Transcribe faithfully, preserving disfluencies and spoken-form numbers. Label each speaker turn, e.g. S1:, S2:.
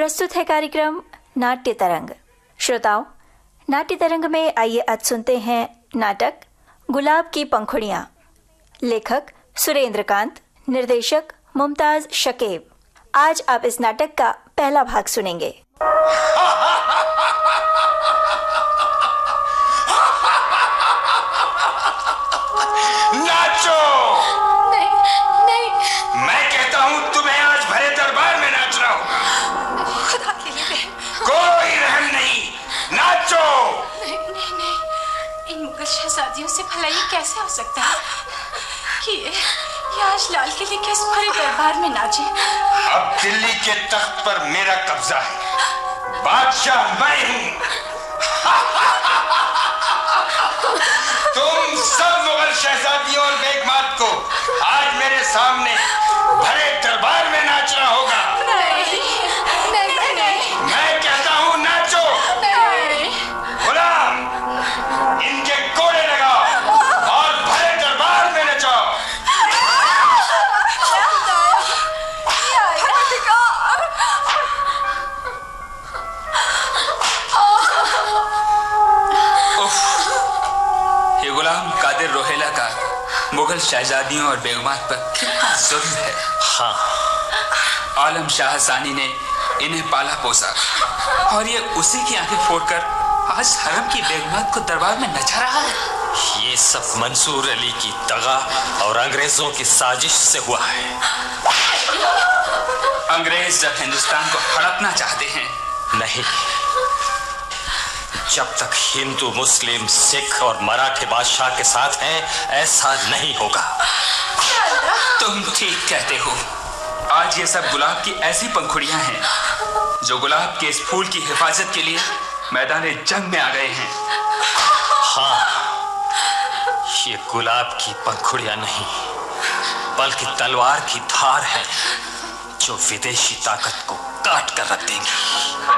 S1: प्रस्तुत है कार्यक्रम नाट्य तरंग। श्रोताओं, नाट्य तरंग में आइए आज सुनते हैं नाटक गुलाब की पंखुड़ियाँ। लेखक सुरेंद्रकांत, निर्देशक मुमताज शकीब। आज आप इस नाटक का पहला भाग सुनेंगे।
S2: नाचो!
S3: नहीं, नहीं।
S2: मैं कहता हूँ तुम्हें आज भरे दरबार में नाचना होगा।
S3: खुदा के लिए
S2: कोई रहम नहीं, नाचो!
S3: नहीं, नहीं, नहीं। इन मुगल शहजादियों से भला ये कैसे हो सकता है कि ये, ये आज लाल किले के इस भरे दरबार में नाचे?
S2: अब दिल्ली के तख्त पर मेरा कब्जा है, बादशाह मैं हूँ। तुम सब मुगल शहजादियों और बेगमात को आज मेरे सामने भरे दरबार में नाचना होगा।
S3: नहीं, नहीं, नहीं।
S2: मैं कहता हूँ नाचो।
S3: नहीं।
S2: गुलाम, इनके कोड़े लगाओ और भरे दरबार में नचाओ।
S4: ये गुलाम कादिर रोहेला का मुगल शहजादियों और बेगमात पर कितना जुल्म है। हाँ, आलम शाह सानी ने इन्हें पाला पोसा और ये उसी की आंखें फोड़कर आज हरम की बेगमात को दरबार में नचा रहा है।
S5: ये सब मंसूर अली की दगा और अंग्रेजों की साजिश से हुआ है।
S4: अंग्रेज जब हिंदुस्तान को हड़पना चाहते हैं,
S5: नहीं, जब तक हिंदू, मुस्लिम, सिख और मराठे बादशाह के साथ हैं, ऐसा नहीं होगा।
S4: तुम ठीक कहते हो। आज ये सब गुलाब की ऐसी पंखुड़ियां हैं जो गुलाब के इस फूल की हिफाजत के लिए मैदान जंग में आ गए हैं।
S5: हाँ, ये गुलाब की पंखुड़ियां नहीं बल्कि तलवार की धार है जो विदेशी ताकत को काट कर रख देंगी।